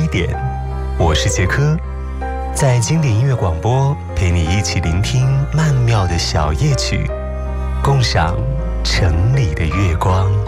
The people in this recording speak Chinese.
一点，我是杰科，在经典音乐广播陪你一起聆听曼妙的小夜曲，共赏城里的月光。